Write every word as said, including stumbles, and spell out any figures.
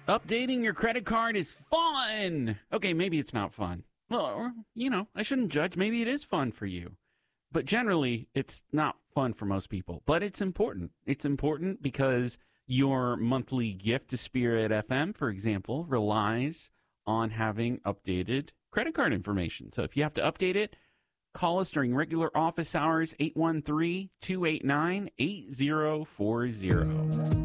Updating your credit card is fun. Okay, maybe it's not fun. Well, or, you know, I shouldn't judge. Maybe it is fun for you. But generally, it's not fun for most people. But it's important. It's important because your monthly gift to Spirit F M, for example, relies on having updated credit card information. So if you have to update it, call us during regular office hours, eight one three, two eight nine, eight zero four zero.